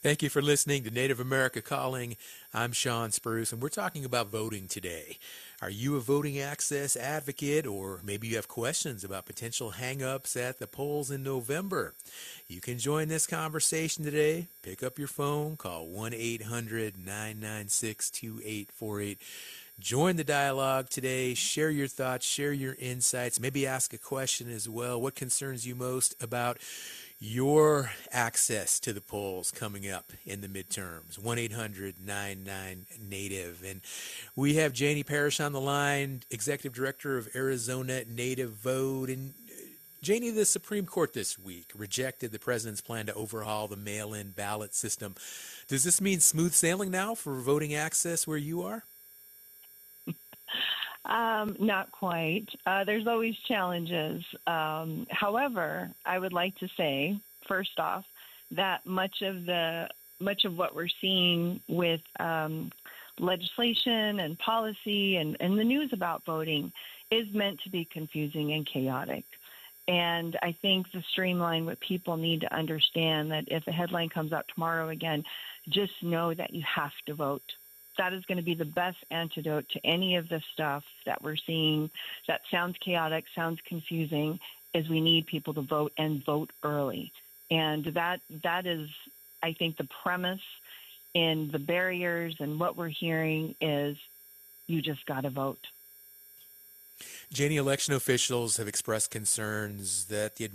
Thank you for listening to Native America Calling. I'm Sean Spruce, and we're talking about voting today. Are you a voting access advocate, or maybe you have questions about potential hang-ups at the polls in November? You can join this conversation today. Pick up your phone, call 1-800-996-2848. Join the dialogue today. Share your thoughts, share your insights, maybe ask a question as well. What concerns you most about your access to the polls coming up in the midterms? 1-800-99-NATIVE. And we have Janie Parrish on the line, Executive Director of Arizona Native Vote. And Janie, the Supreme Court this week rejected the president's plan to overhaul the mail-in ballot system. Does this mean smooth sailing now for voting access where you are? Not quite. There's always challenges. However, I would like to say, first off, that much of what we're seeing with legislation and policy and the news about voting is meant to be confusing and chaotic. And I think the streamline, what people need to understand, that if a headline comes out tomorrow again, just know that you have to vote. That is going to be the best antidote to any of the stuff that we're seeing that sounds chaotic, sounds confusing, is we need people to vote and vote early. And that is, I think, the premise in the barriers, and what we're hearing is you just got to vote. Janie, election officials have expressed concerns that the